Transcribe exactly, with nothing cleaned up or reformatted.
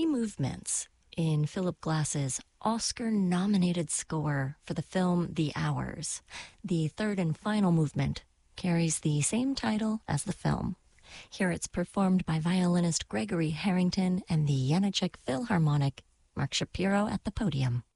movements in Philip Glass's Oscar-nominated score for the film The Hours. The third and final movement carries the same title as the film. Here it's performed by violinist Gregory Harrington and the Janacek Philharmonic. Mark Shapiro at the podium.